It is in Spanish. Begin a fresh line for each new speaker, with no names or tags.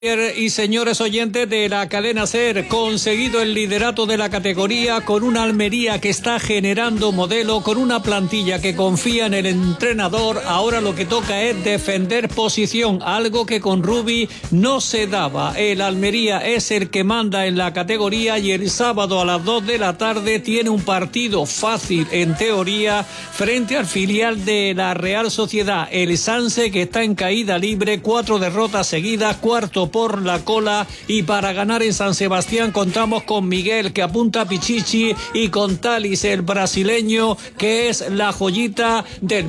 Y señores oyentes de la cadena SER, conseguido el liderato de la categoría con una Almería que está generando modelo, con una plantilla que confía en el entrenador. Ahora lo que toca es defender posición, algo que con Rubi no se daba. El Almería es el que manda en la categoría y el sábado a las 2 de la tarde tiene un partido fácil en teoría frente al filial de la Real Sociedad, el Sanse, que está en caída libre, 4 derrotas seguidas, cuarto por la cola, y para ganar en San Sebastián contamos con Miguel, que apunta a Pichichi, y con Talis, el brasileño, que es la joyita del